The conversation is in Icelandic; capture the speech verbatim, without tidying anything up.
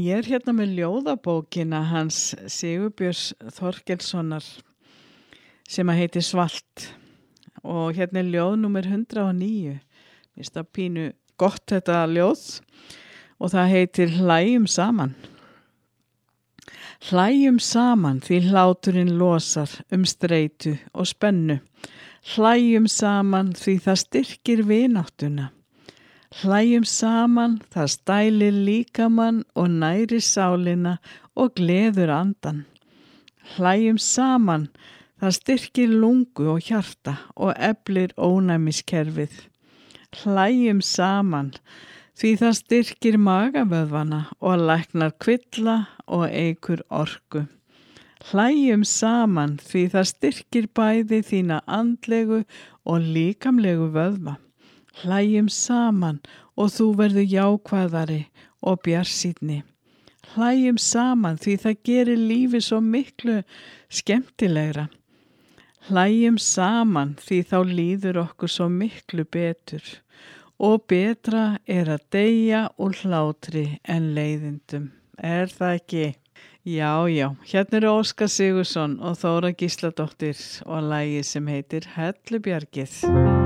Ég er hérna með ljóðabókina hans Sigurbjörns Þorkelssonar sem að heitir Svalt og hérna er ljóð númer hundrað og níu. Mér finnst það pínu gott þetta ljóð og það heitir Hlæjum saman. Hlæjum saman því hláturinn losar um streitu og spennu. Hlæjum saman því það styrkir vináttuna. Hlæjum saman það stælir líkamann og næri sálina og gleður andan. Hlæjum saman það styrkir lungu og hjarta og eflir ónæmiskerfið. Hlæjum saman því það styrkir magavöðvana og læknar kvilla og eykur orku. Hlæjum saman því það styrkir bæði þína andlegu og líkamlegu vöðva. Hlæjum saman og þú verður jákvæðari og bjarsýnni. Hlæjum saman því það gerir lífið svo miklu skemmtilegra. Hlæjum saman því þá líður okkur svo miklu betur og betra er að deyja úr hlátri en leiðindum. Er það ekki? Já, já, hérna eru Óskar Sigurðsson og Þóra Gísladóttir og lagið sem heitir Hellubjargið.